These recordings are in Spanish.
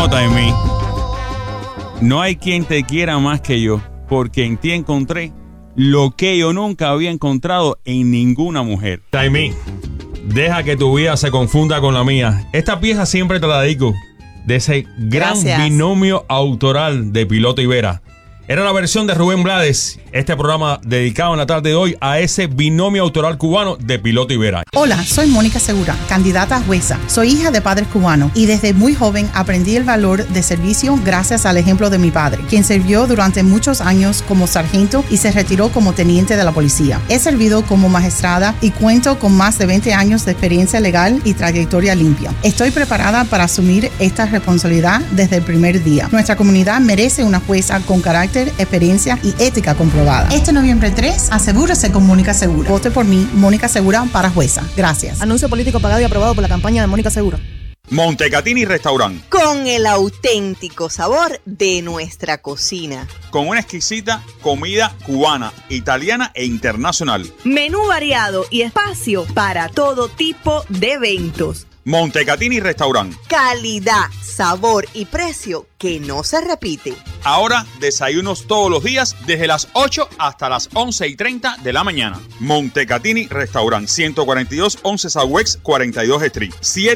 Taimí. No hay quien te quiera más que yo, porque en ti encontré lo que yo nunca había encontrado en ninguna mujer. Taimí, deja que tu vida se confunda con la mía. Esta pieza siempre te la dedico, de ese gran binomio autoral de Piloto y Vera. Era la versión de Rubén Blades. Este programa dedicado en la tarde de hoy a ese binomio autoral cubano de Piloto y Vera. Hola, soy Mónica Segura, candidata a jueza. Soy hija de padres cubanos y desde muy joven aprendí el valor de servicio gracias al ejemplo de mi padre, quien sirvió durante muchos años como sargento y se retiró como teniente de la policía. He servido como magistrada y cuento con más de 20 años de experiencia legal y trayectoria limpia. Estoy preparada para asumir esta responsabilidad desde el primer día. Nuestra comunidad merece una jueza con carácter, experiencia y ética comprobada. Este noviembre 3, asegúrese con Mónica Segura. Vote por mí, Mónica Segura, para jueza. Gracias. Anuncio político pagado y aprobado por la campaña de Mónica Segura. Montecatini Restaurant. Con el auténtico sabor de nuestra cocina. Con una exquisita comida cubana, italiana e internacional. Menú variado y espacio para todo tipo de eventos. Montecatini Restaurant. Calidad, sabor y precio que no se repite. Ahora desayunos todos los días desde las 8 hasta las 11:30 de la mañana. Montecatini Restaurant, 142 11 Southwest 42 Street.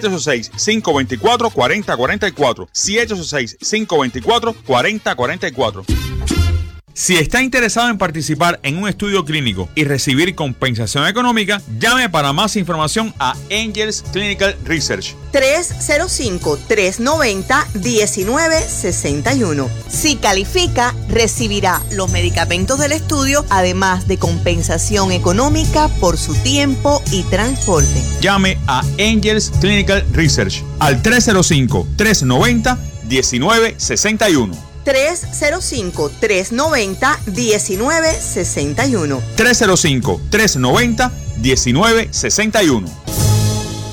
786-524-4044. 786-524-4044. Si está interesado en participar en un estudio clínico y recibir compensación económica, llame para más información a Angels Clinical Research. 305-390-1961. Si califica, recibirá los medicamentos del estudio, además de compensación económica por su tiempo y transporte. Llame a Angels Clinical Research al 305-390-1961. 305-390-1961. 305-390-1961.